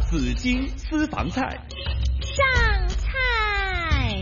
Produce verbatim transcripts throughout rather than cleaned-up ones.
紫金私房菜上菜。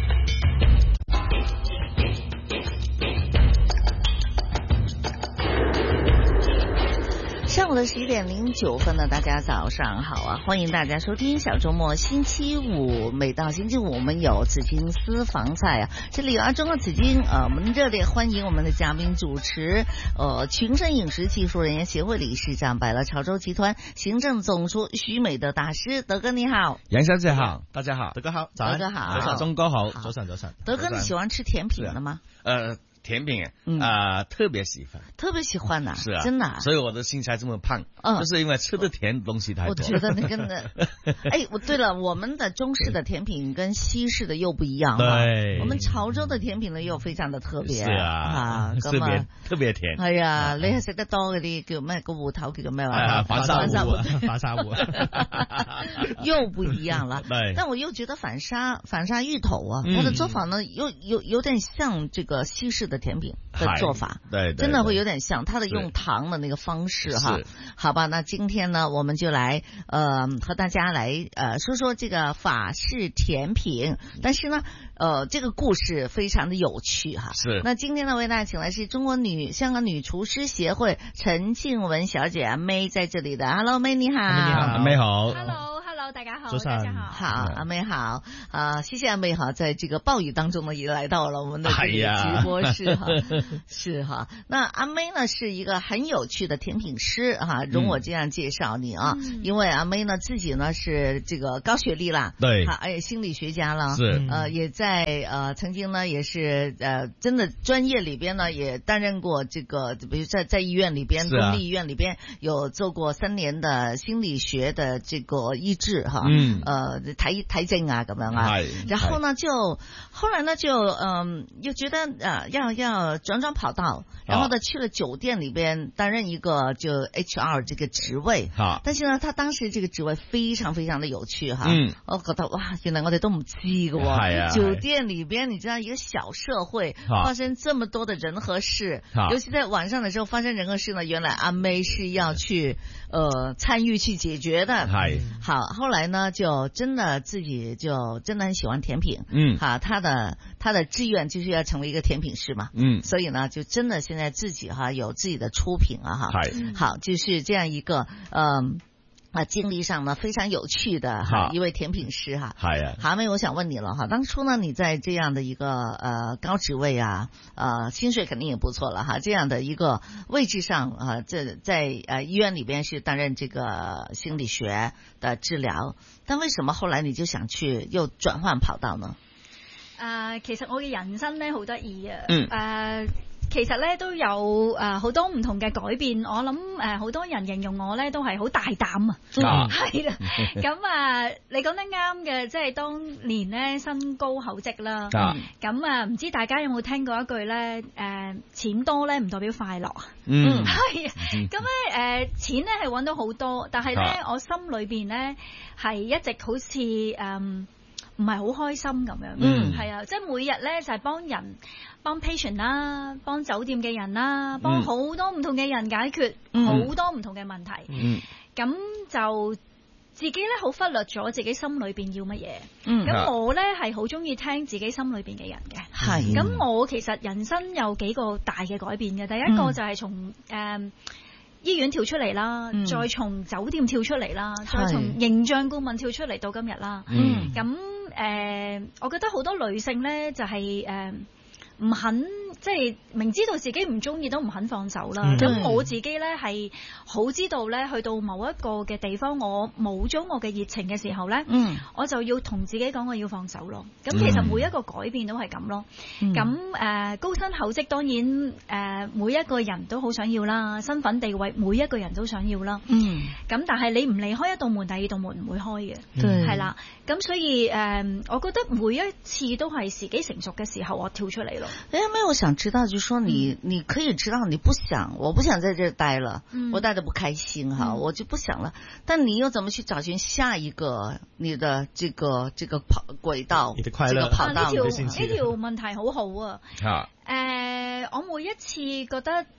上午的十一点零九分呢，大家早上好啊！欢迎大家收听小周末星期五，每到星期五我们有紫金私房菜啊，这里有阿中和紫金，呃，我们热烈欢迎我们的嘉宾主持，呃，群生饮食技术人员协会理事长、百乐潮州集团行政总厨徐美德大师，德哥你好， 杨小姐好，大家好， 德哥好，早安， 德哥好， 早上钟哥好， 早晨早晨， 德哥你喜欢吃甜品的吗？ 呃。甜品啊、 嗯呃，特别喜欢， 特别喜欢呐、啊， 是啊， 真的、啊， 所以我的身材这么胖，嗯，就是因为吃的甜东西太多。 我觉得那个呢，哎，我对了，我们的中式的甜品跟西式的又不一样啊， 对， 我们潮州的甜品呢又非常的特別， 是啊，啊特別特別甜。 係啊，你係食得多嗰啲叫咩？個芋頭叫做咩話？ 反沙芋， 反沙芋， 又不一樣了。 對， 但我又覺得反沙反沙芋頭啊，它的做法呢，又有有點像這個西式的甜品的做法， 對， 真的會有點像它的用糖的那個方式哈。好吧，那今天呢，我們就來呃和大家來呃說說這個法式甜品，但是呢，呃這個故事非常的有趣哈。 是。 那今天呢，為大家請來是中國女香港女廚師協會陳靜雯小姐阿 May 在這裡的 ，Hello May 你好， 阿 May 好 ，Hello Hello 大家好， 早上大家好， 好阿 May 好啊，謝謝阿 May 哈，在這個暴雨當中呢，也來到了我們的這個直播室哈，是哈。那阿 May 呢是一個很有趣的甜品師哈，容我這樣介紹你啊，嗯、因為阿 May 呢自己呢是這個高學歷啦， 對， 而且心理學家啦， 是， 呃也在呃曾經呢也是呃真的專業裏邊呢也擔任過這個，比如在在醫院裏邊，啊、公立醫院裏邊有做過三年的心理學的這個醫治哈，嗯，呃睇睇症啊咁樣啊，然後呢就後來呢就嗯、呃、又覺得呃要要轉轉跑道。然後呢，去了酒店裏邊擔任一個就 H R 這個職位，啊、但是呢，他當時這個職位非常非常的有趣哈，嗯，我覺得哇，原來我哋都唔知嘅喎，係啊，酒店裏邊你知道一個小社會發生這麼多的人和事，啊、尤其在晚上的時候發生人和事呢，原來阿 May 是要去呃參與去解決的，係，好，後來呢就真的自己就真的很喜歡甜品，嗯，好，他的他的志願就是要成為一個甜品師嘛，嗯，所以呢就真的現在自己哈有自己的出品啊哈，係好，就是這樣一個嗯啊經歷上呢非常有趣的哈一位甜品師哈，係啊，好，妹我想問你了哈，當初呢你在這樣的一個呃高職位啊，呃薪水肯定也不錯了哈，這樣的一個位置上啊，這在呃醫院裏邊是擔任這個心理學的治療，但為什麼後來你就想去又轉換跑道呢？ 啊、呃，其實我嘅人生咧好得意啊，嗯，誒、呃。其實咧都有誒好多唔同嘅改變，我諗誒好多人形容我咧都係好大膽啊，係啦，咁啊你講得啱嘅，即係當年咧身高厚職啦，咁啊唔知大家有冇聽過一句咧誒錢多咧唔代表快樂啊，嗯，係啊，咁咧誒錢咧係揾到好多，但係咧我心裏邊咧係一直好似誒唔係好開心咁樣，嗯，係啊，即係每日咧就係幫人。幫 patient 啦，幫酒店嘅人啦，幫好多唔同嘅人解決好、嗯、多唔同嘅問題。咁、嗯、就自己咧好忽略咗自己心裏邊要乜嘢。咁、嗯、我咧係好中意聽自己心裏邊嘅人嘅。係。咁我其實人生有幾個大嘅改變嘅。第一個就係從誒、呃、醫院跳出嚟啦、嗯，再從酒店跳出嚟啦，再從形象顧問跳出嚟到今日啦。咁、嗯、誒、呃，我覺得好多女性咧就係、是、誒。呃唔肯即係明知道自己唔中意都唔肯放手啦。咁、嗯、我自己咧係好知道咧，去到某一個嘅地方，我冇咗我嘅熱情嘅時候咧、嗯，我就要同自己講我要放手咯。咁其實每一個改變都係咁咯。咁、嗯、誒、呃、高薪厚職當然誒、呃、每一個人都好想要啦，身份地位每一個人都想要啦。嗯。咁但係你唔離開一道門，第二道門唔會開嘅。係、嗯、啦。咁所以誒、呃，我覺得每一次都係時機成熟嘅時候，我跳出嚟咯。 哎，沒有想知道，就是說你、嗯、你可以知道你不想，我不想在這待了，嗯、我待得不開心哈、嗯，我就不想了。但你又怎麼去找尋下一個你的這個這個跑軌道？你的快樂，這個跑道。呢、啊、條呢條問題好好啊。啊。誒、呃，我每一次覺得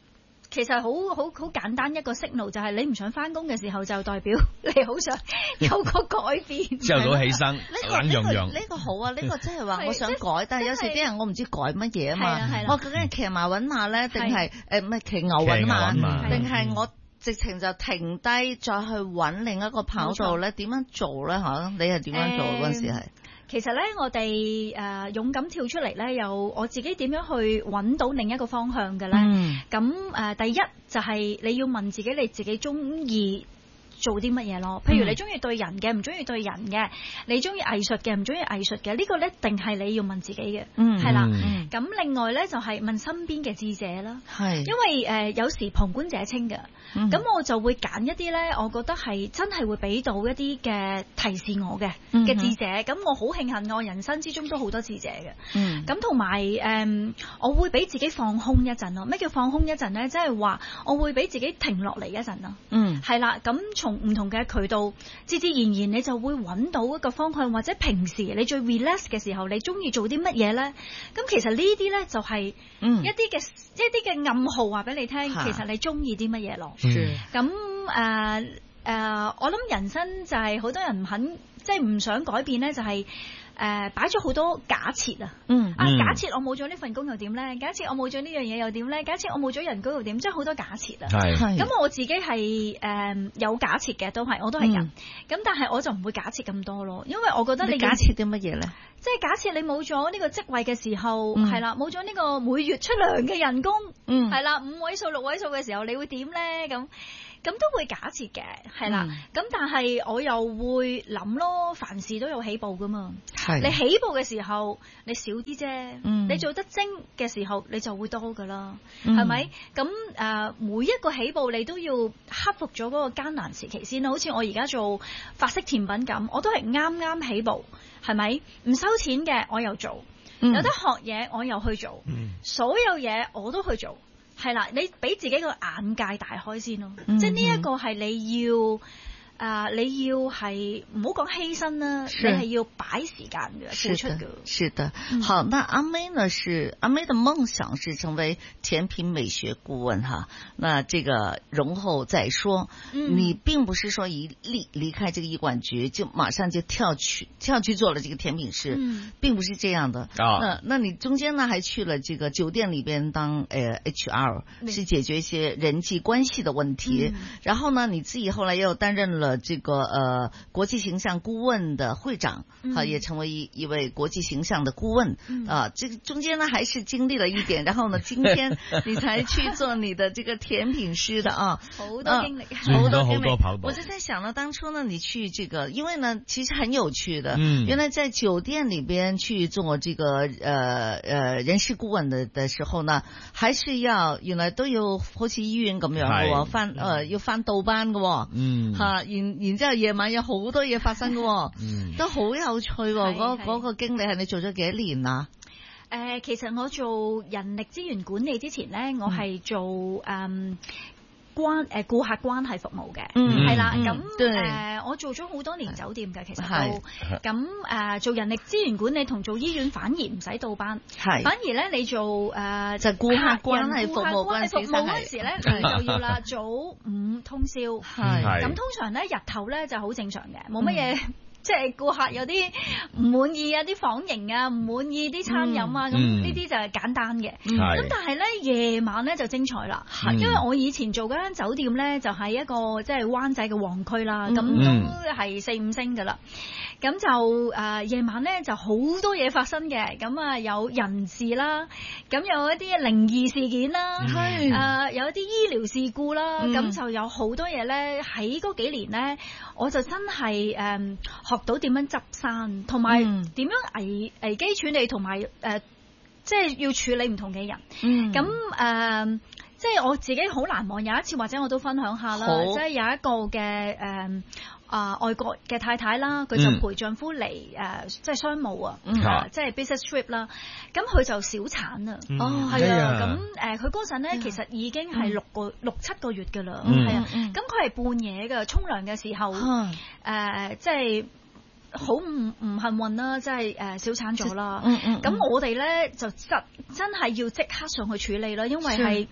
其實好好好簡單一個 signal 就係你唔想翻工嘅時候，就代表你好想有個改變。 朝頭早起身，懶洋洋。 呢個好啊，呢個即係話我想改，但係有時啲人我唔知改乜嘢啊嘛。我究竟係騎馬搵馬咧，定係誒唔係騎牛搵馬，定係我直情就停低再去搵另一個跑道咧？點樣做咧？吓，你係點樣做嗰陣時係？ 其實咧，我哋誒、呃、勇敢跳出嚟咧，有我自己點樣去揾到另一個方向嘅咧？咁誒、嗯呃，第一就係、是、你要問自己，你自己中意做啲乜嘢咯？譬如你中意對人嘅，唔中意對人嘅；你中意藝術嘅，唔中意藝術嘅。呢、這個咧，定係你要問自己嘅。嗯，係啦。咁、嗯、另外咧，就係、是、問身邊嘅智者啦。係，因為誒、呃、有時旁觀者清嘅。咁、嗯、我就會揀一啲咧，我覺得係真係會俾到一啲嘅提示我嘅嘅智者。咁、嗯、我好慶幸我人生之中都好多智者嘅。嗯。咁同埋誒，我會俾自己放空一陣咯。咩叫放空一陣咧？即係話我會俾自己停落嚟一陣咯。嗯。係啦。咁從唔同嘅渠道，自自然然你就會揾到一個方向，或者平時你最 relax 嘅時候，你中意做啲乜嘢咧？咁其實呢啲咧就係一啲嘅、嗯、一啲嘅暗號話俾你聽，其實你中意啲乜嘢咯。咁誒誒，我諗人生就係好多人唔肯，即係唔想改變咧，就係、是。誒擺咗好多假設啊！嗯啊，假設我冇咗呢份工又點咧？假設我冇咗呢樣嘢又點咧？假設我冇咗人工又點？即係好多假設啊！係係。咁我自己係誒、呃、有假設嘅，都係我都係人。咁、嗯、但係我就唔會假設咁多咯，因為我覺得你，你假設啲乜嘢咧？即係假設你冇咗呢個職位嘅時候，係、嗯、啦，冇咗呢個每月出糧嘅人工，嗯，係啦，五位數六位數嘅時候，你會點咧？咁。咁都會假設嘅，係啦。咁、嗯、但係我又會諗咯，凡事都有起步噶嘛。係。你起步嘅時候，你少啲啫。嗯。你做得精嘅時候，你就會多噶啦。係、嗯、咪？咁誒、呃，每一個起步你都要克服咗嗰個艱難時期先啦。好似我而家做法式甜品咁，我都係啱啱起步，係咪？唔收錢嘅我又做，嗯、有得學嘢我又去做，嗯、所有嘢我都去做。係啦，你俾自己個眼界大開先咯，嗯、即係呢一個係你要。啊、呃！你要係唔好講犧牲啦，你係要擺時間嘅付出嘅。 是的，好，那阿妹呢？是阿妹的夢想是成為甜品美學顧問哈。那這個容後再說。嗯、你並不是說一離離開這個醫管局就馬上就跳去跳去做了這個甜品師，嗯、並不是這樣的。啊，那那你中間呢還去了這個酒店裏邊當呃 H R， 是解決一些人際關係的問題。嗯、然後呢，你自己後來又擔任了。這個呃國際形象顧問的會長，哈、嗯，也成為一一位國際形象的顧問，嗯、啊，這個中間呢還是經歷了一點，然後呢，今天你才去做你的這個甜品師的啊， 好多經歷， 好多好多跑道。我就在想呢，當初呢，你去這個，因為呢，其實很有趣的，嗯，原來在酒店裏邊去做這個呃呃人事顧問的的時候呢，還是要原來都要好似醫院咁樣嘅，翻呃要翻倒班嘅，嗯，吓然然之後夜晚有好多嘢發生嘅，嗯，都好有趣喎。嗰嗰個經理係你做咗幾多年啊？ 誒、呃，其實我做人力資源管理之前咧，我係做誒。嗯關誒顧客關係服務嘅，係啦，咁誒我做咗好多年酒店嘅，其實都咁誒做人力資源管理同做醫院反而唔使倒班，係反而咧你做誒就顧客關係服務嗰陣時咧，你就要啦，早午通宵，係咁通常咧日頭咧就好正常嘅，冇乜嘢。即係顧客有啲唔滿意啊，啲房型啊，唔滿意啲餐飲啊，咁呢啲就係簡單嘅。咁、嗯、但係咧夜晚咧就精彩啦，因為我以前做嗰間酒店咧就係、是、一個即係灣仔嘅旺區啦，咁、嗯、都係四五星噶啦。咁就誒夜、呃、晚咧就好多嘢發生嘅，咁啊有人事啦，咁有一啲靈異事件啦，誒、呃、有一啲醫療事故啦，咁、嗯、就有好多嘢咧喺嗰幾年咧，我就真係誒。呃學到點樣執生，同埋點樣危危機處理，同埋誒，即係要處理唔同嘅人。咁、嗯、誒、呃，即係我自己好難忘。有一次或者我都分享下啦，即係有一個嘅誒啊外國嘅太太啦，佢就陪丈夫嚟誒、嗯呃，即係商務啊，嗯呃、即係 business trip 啦。咁佢就小產啊，哦係啊，咁誒佢嗰陣咧其實已經係六個、嗯、六七個月㗎啦，係、嗯、啊，咁佢係半夜㗎，沖涼嘅時候誒、嗯呃，即係。好唔唔幸運啦，即係誒小產咗啦。咁、嗯嗯、我哋咧就真真係要即刻上去處理啦，因為係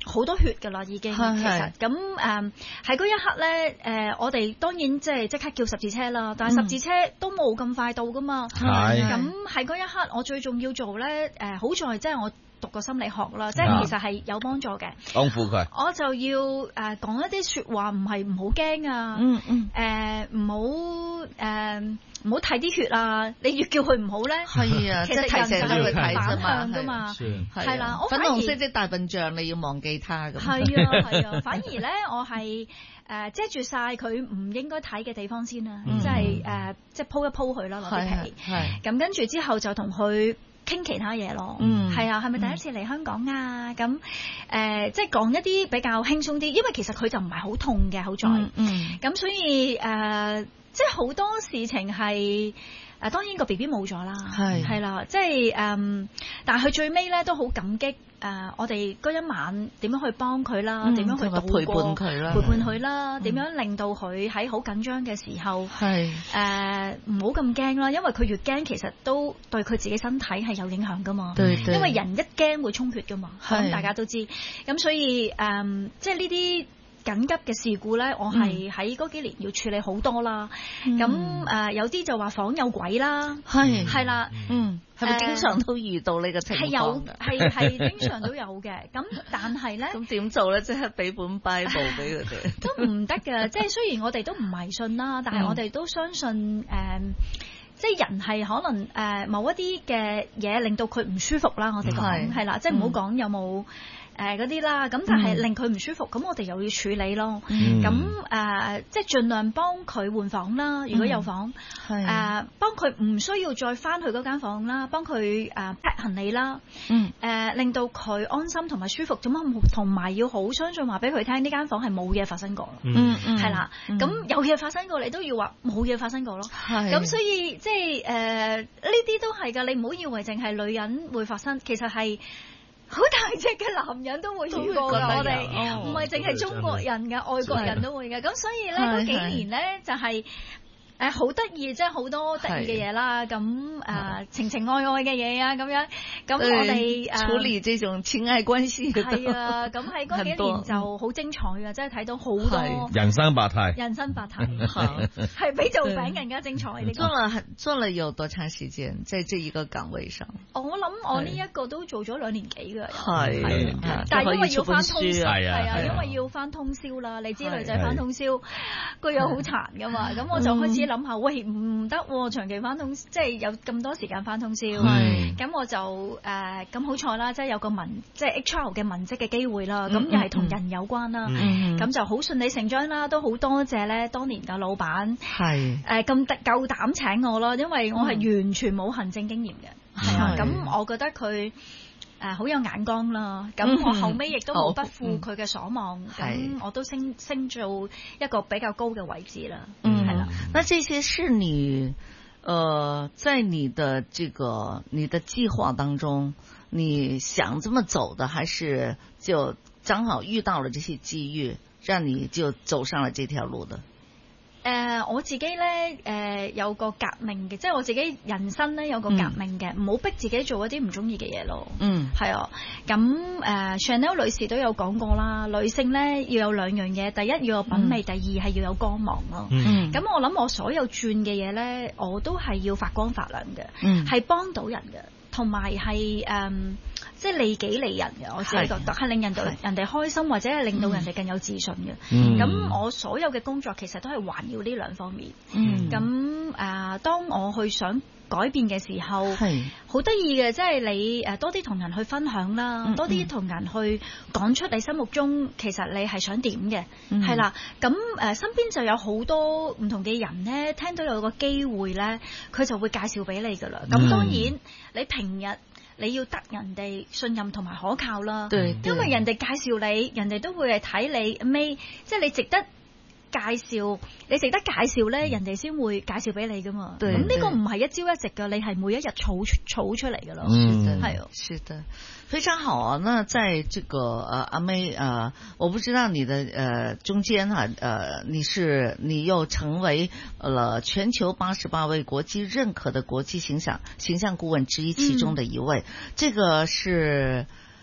好多血㗎啦，已經其實咁誒喺嗰一刻咧，誒、呃、我哋當然即係即刻叫十字車啦，但係十字車都冇咁快到㗎嘛。係咁喺嗰一刻，我最重要做咧，誒、呃、好在即係我讀過心理學啦，即係其實係有幫助嘅。 安撫佢， 我就要誒、呃、講一啲説話，唔係唔好驚啊， 嗯嗯， 誒唔好誒唔好睇啲血啊！你越叫佢唔好咧， 係啊， 其實人就係睇反向㗎嘛，係啦。我粉紅色隻大笨象，你要忘記它咁。 係啊係啊，反而咧我係誒遮住晒佢唔應該睇嘅地方先啦，即係誒即係鋪一鋪佢啦，攞啲皮，咁跟住之後就同佢傾其他嘢咯。嗯，係啊，係咪第一次嚟香港啊？咁誒即係講一啲比較輕鬆啲，因為其實佢就唔係好痛嘅，好在。嗯，咁所以誒。即係好多事情係誒，當然個 B B 冇咗啦，係係啦，即係誒，但係佢最尾咧都好感激誒、呃，我哋嗰一晚點樣去幫佢啦，點、嗯、樣去度過陪伴佢啦，陪伴佢啦，點、嗯、樣令到佢喺好緊張嘅時候係誒唔好咁驚啦，因為佢越驚其實都對佢自己身體係有影響噶嘛，對對，因為人一驚會充血噶嘛，咁大家都知，咁所以誒、呃，即係呢啲。緊急嘅事故咧，我係喺嗰幾年要處理好多啦。咁、嗯、誒、呃、有啲就話房有鬼啦，係係啦，嗯，係咪經常都遇到呢個情況？係有，係係經常都有嘅。咁但係咧，咁點做咧？即刻俾本 Bible 俾佢哋都唔得嘅。即係雖然我哋都唔迷信啦，但係我哋都相信誒、呃，即係人係可能誒、呃、某一啲嘅嘢令到佢唔舒服啦。我哋講係啦，即係唔好講有冇。誒嗰啲啦，咁但係令佢唔舒服，咁、嗯、我哋又要處理咯。咁、嗯、誒、呃，即係盡量幫佢換房啦。如果有房，誒、嗯，幫佢唔需要再翻去嗰間房啦，幫佢誒 pack 行李啦。嗯。誒、呃，令到佢安心同埋舒服，咁啊，同埋要好相信話俾佢聽，呢間房係冇嘢發生過。嗯嗯。係啦，咁、嗯、有嘢發生過，你都要話冇嘢發生過咯。係。咁所以即係誒，呢、呃、啲都係㗎，你唔好以為淨係女人會發生，其實係。好大隻嘅男人都會遇過㗎，我哋唔係淨係中國人嘅，外國人都會嘅。咁所以咧，嗰幾年咧就係、是。誒好得意，即係好多得意嘅嘢啦，咁誒、呃、情情愛愛嘅嘢啊，咁樣，咁我哋誒處理這種情愛關係嘅係啊，咁喺嗰幾年就好精彩嘅，即係睇到好多人生百態，人生百態係比做餅更加精彩。你做了做了有多長時間在這一個崗位上？我諗我呢一個都做咗兩年幾㗎，係，但係因為要翻通宵，係啊，因為要翻通宵啦，你知女仔翻通宵個樣好殘㗎嘛，咁我就開始諗下，喂唔得喎，長期翻通，即係有咁多時間翻通宵，咁我就誒咁好彩啦，即係有個文，即係 H R 嘅文職嘅機會啦，咁又係同人有關啦，咁、嗯、就好順理成章啦，都好多謝咧當年嘅老闆，係誒咁夠膽請我咯，因為我係完全冇行政經驗嘅，係啊，咁我覺得佢誒好有眼光啦，咁我後尾亦都冇不負佢嘅所望，咁、嗯、我都升升做一個比較高嘅位置啦，嗯，係啦。那這些是你，呃，在你的這個你的計劃當中，你想這麼走的，還是就正好遇到了這些機遇，讓你就走上了這條路的？誒、呃、我自己咧誒、呃、有個革命嘅，即係我自己人生咧有個革命嘅，唔好逼自己做一啲唔中意嘅嘢咯。嗯，係啊。咁誒、呃、Chanel 女士都有講過啦，女性咧要有兩樣嘢，第一要有品味，嗯、第二係要有光芒咯。嗯，咁我諗我所有轉嘅嘢咧，我都係要發光發亮嘅，嗯，係幫到人嘅，同埋係誒即係利己利人嘅，我自己覺得係令人哋人哋開心，或者係令到人哋更有自信嘅。咁、嗯、我所有嘅工作其實都係環繞呢兩方面。咁、嗯、誒、呃，當我去想改變嘅時候，係好得意嘅，即係你誒多啲同人去分享啦，嗯、多啲同人去講出你心目中其實你係想點嘅，係、嗯、啦。咁誒、呃、身邊就有好多唔同嘅人咧，聽到有個機會咧，佢就會介紹俾你噶啦。咁、嗯、當然你平日你要得人哋信任同埋可靠啦，對對，因為人哋介紹你，人哋都會係睇你尾，即係你值得介紹，你值得介紹咧，人哋先會介紹俾你噶嘛。咁呢個唔係一朝一夕噶，你係每一日儲儲出嚟噶咯。嗯，係，是的，非常好啊。那在這個呃阿 May 呃，我不知道你的呃中間哈呃你是你又成為了全球八十八位國際認可的國際形象形象顧問之一其中的一位，嗯、這個是。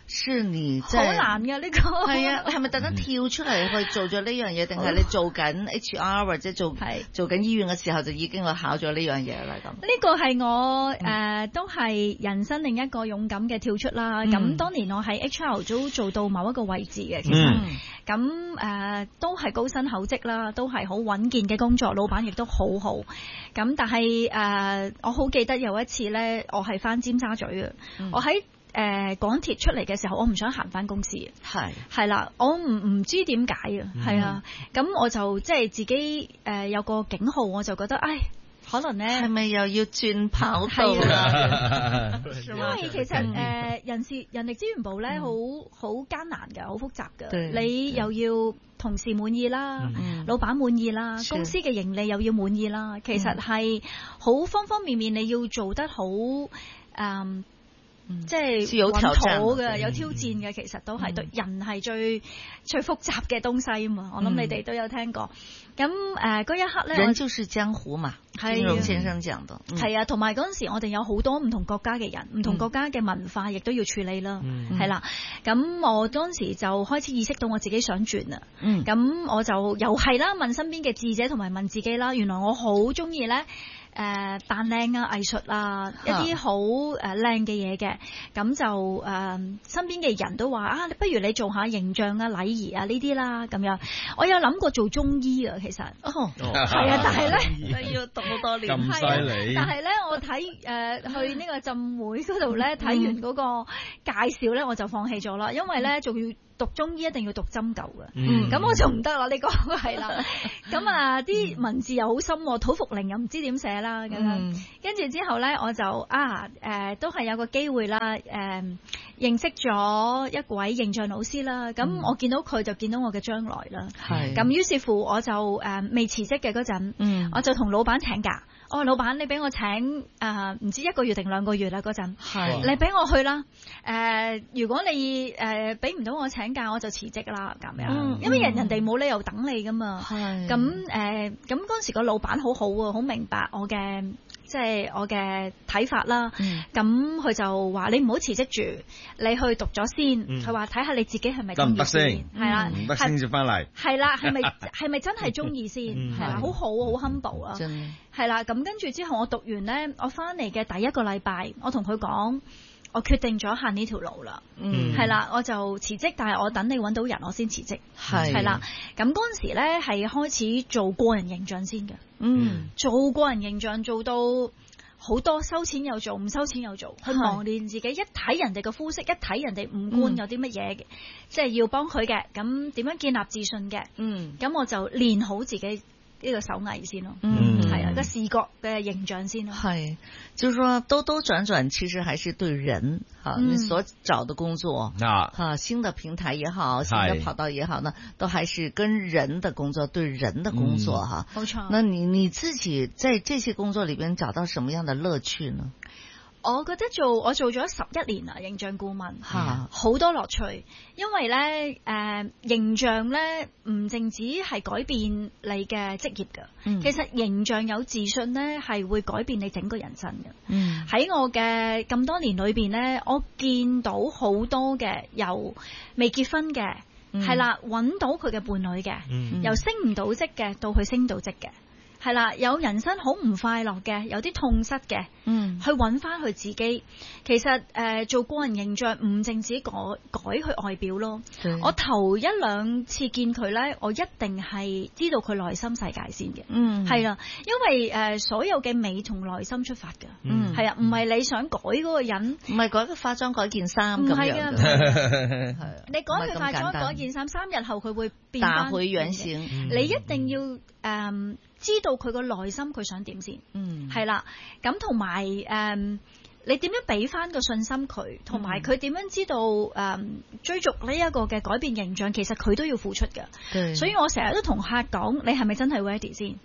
是你好難㗎呢個。 係啊，你係咪特登跳出嚟去做咗呢樣嘢，定係你做緊 H R 或者做做緊醫院嘅時候就已經去考咗呢樣嘢啦？咁呢個係我誒、呃、都係人生另一個勇敢嘅跳出啦。咁、嗯、當年我喺 H R 都做到某一個位置嘅，其實咁誒、嗯呃、都係高薪厚職啦，都係好穩健嘅工作，老闆亦都好好。咁但係誒、呃、我好記得有一次咧，我係翻尖沙咀嘅、嗯，我喺誒、呃、港鐵出嚟嘅時候，我唔想行翻公司，係係啦，我唔唔知點解啊，係啊，咁我就即係自己誒、呃、有個警號，我就覺得唉。可能咧，係咪又要轉跑道啦？因為其實誒、呃、人事人力資源部咧，好好艱難嘅，好複雜嘅。你又要同事滿意啦，嗯、老闆滿意啦，公司嘅盈利又要滿意啦。其實係好方方面面，你要做得好誒。嗯嗯、即係有挑戰嘅，有挑戰嘅，其實都係對人係最、嗯、最複雜嘅東西啊嘛！我諗你哋都有聽過。咁誒嗰一刻咧，人就是江湖嘛，金庸先生講的。係、嗯、啊，同埋嗰陣時我哋有好多唔同國家嘅人，唔、嗯、同國家嘅文化，亦都要處理啦。係、嗯、啦，咁我當時就開始意識到我自己想轉啦。咁、嗯、我就又係啦，問身邊嘅智者同埋問自己啦。原來我好中意咧。誒扮靚啊，藝術啊，一啲好誒靚嘅嘢嘅，咁就誒、呃、身邊嘅人都話啊，不如你做下形象啊、禮儀啊呢啲啦，咁樣。我有諗過做中醫啊，其實，哦，係啊，但係咧要讀好多年，咁犀利。但係咧，我睇誒、呃、去呢個浸會嗰度咧，睇完嗰個介紹咧，我就放棄咗啦，因為咧仲要。讀中醫一定要讀針灸嘅，咁、嗯、我就唔得啦。呢個係啦，咁啊啲文字又好深，土茯苓又唔知點寫啦咁樣。跟住之後咧，我就啊誒、呃、都係有個機會啦，誒、呃、認識咗一位形象老師啦。咁、嗯、我見到佢就見到我嘅將來啦。係咁，於是乎我就誒、呃、未辭職嘅嗰陣，我就同老闆請假。哦，老闆，你俾我請誒唔、呃、知一個月定兩個月啦嗰陣，你俾我去啦。誒、呃，如果你誒俾唔到我請假，我就辭職啦咁樣、嗯。因為人人哋冇理由等你噶嘛。係。咁誒，咁嗰陣時個老闆好好喎，好明白我嘅即係我嘅睇法啦。咁、嗯、佢就話：你唔好辭職住，你去讀咗先。佢話睇下你自己係咪中意先。係啦，唔得先至翻嚟。係啦，係咪係咪真係中意先？係啦，好好好 humble 啊。係啦，咁跟住之後我讀完咧，我翻嚟嘅第一個禮拜，我同佢講，我決定咗行呢條路啦。嗯，係啦，我就辭職，但係我等你揾到人，我先辭職。係，係啦，咁嗰陣時咧係開始做個人形象先嘅。嗯，做個人形象做到好多，收錢又做，唔收錢又做，去磨練自己。一睇人哋嘅膚色，一睇人哋五官有啲乜嘢嘅，即係要幫佢嘅，咁點樣建立自信嘅。嗯，咁我就練好自己。呢、這個手藝先咯，嗯，係啊，個視覺嘅形象先咯，係，就是說兜兜轉轉，其實還是對人，哈、嗯，你所找的工作，啊，哈，新的平台也好，新的跑道也好呢，都還是跟人的工作，對人的工作，哈、嗯，冇錯。那你你自己在這些工作裏邊找到什麼樣的樂趣呢？我覺得做我做咗十一年啦，形象顧問，吓好多樂趣，因為咧誒、呃、形象咧唔淨止係改變你嘅職業噶、嗯，其實形象有自信咧係會改變你整個人生嘅。喺、嗯、我嘅咁多年裏邊咧，我見到好多嘅由未結婚嘅係啦，揾到佢嘅伴侶嘅、嗯，由升唔到職嘅到去升到職嘅。係啦，有人生好唔快樂嘅，有啲痛失嘅，嗯，去揾翻佢自己。其實誒、呃，做個人形象唔淨止改改佢外表咯。我頭一兩次見佢咧，我一定係知道佢內心世界先嘅。嗯，係啦，因為誒、呃，所有嘅美從內心出發㗎。嗯，係啊，唔係你想改嗰個人，唔係改個化妝改件衫咁樣。係你改佢化妝改件衫，三日後佢會變翻大倍樣先。你一定要誒。呃知道佢個內心佢想點先，嗯，係啦，咁同埋誒，你點樣俾翻個信心佢，同埋佢點樣知道誒、嗯、追逐呢一個嘅改變形象，其實佢都要付出嘅，所以我成日都同客講，你係咪真係 ready 先？嗯，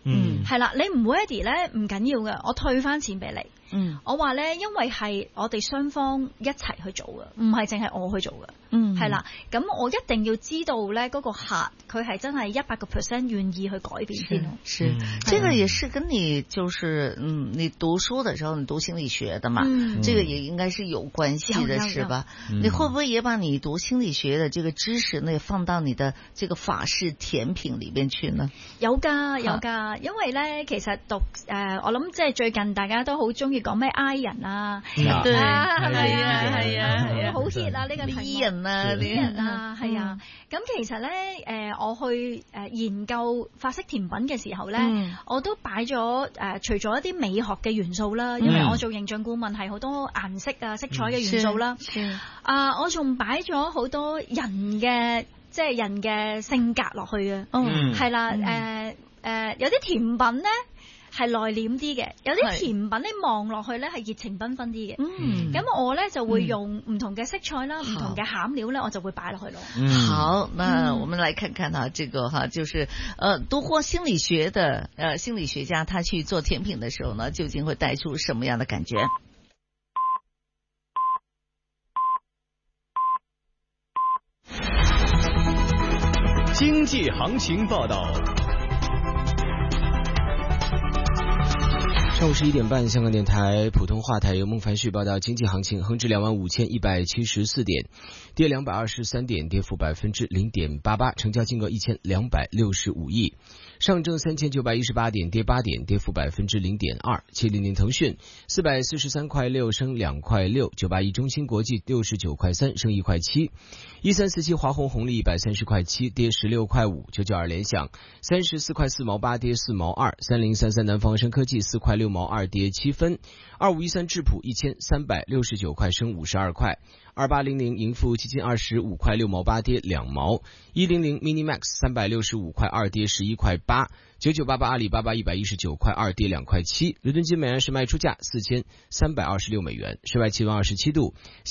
係啦，你唔 ready 咧唔緊要嘅，我退翻錢俾你。嗯，我話咧，因為係我哋雙方一齊去做嘅，唔係淨係我去做嘅。嗯，係啦，咁我一定要知道咧，嗰個客佢係真係一百個 percent 願意去改變先咯。 是，嗯、這個也是跟你就是嗯，你讀書的時候你讀心理學的嘛，嗯，這個也應該是有關係的，是吧？你會不會也把你讀心理學的這個知識呢，放到你的這個法式甜品裏邊去呢？ 有噶，有噶，因為咧，其實讀誒、呃，我諗即係最近大家都好中意講咩 I 人啊， 對啊，係啊， 係啊，好 hit 啊呢個題目 I 人啊，呢人啊，係啊，咁其實咧，誒，我去誒研究法式甜品嘅時候咧，我都擺咗誒，除咗一啲美學嘅元素啦，因為我做形象顧問係好多顏色啊、色彩嘅元素啦，啊，我仲擺咗好多人嘅即係人嘅性格落去啊，係啦，誒誒，有啲甜品咧係內斂啲嘅，有啲甜品你望落去咧係熱情繽紛啲嘅。嗯，咁我咧就會用唔同嘅色彩啦，唔、嗯、同嘅餡料咧，我就會擺落去咯。 嗯，好，那我們來看看哈，這個哈，就是呃，讀過心理學的呃心理學家，他去做甜品的時候呢，究竟會帶出什麼樣的感覺？ 經濟行情報道。 上午十一點半，香港電台普通話台由孟凡旭報道經濟行情，恒指兩萬五千一百七十四點，跌兩百二十三點，跌幅百分之零點八八，成交金額一千兩百六十五億。上證三千九百一十八點，跌八點，跌幅百分之零點二。七零零騰訊四百四十三塊六，升兩塊六。九八一中芯國際六十九塊三，升一塊七。一三四七華虹紅利一百三十塊七，跌十六塊五。九九二聯想三十四塊四毛八，跌四毛二。三零三三南方生科技四塊六毛二，跌七分。二五一三智普一千三百六十九塊，升五十二塊。二八零零盈富基金二十五塊六毛八，跌兩毛。一零零 Minimax 三百六十五塊二，跌十一塊八。九九八八阿里巴巴一百一十九塊二，跌兩塊七。倫敦金每安士賣出價四千三百二十六美元。室外氣溫二十七度。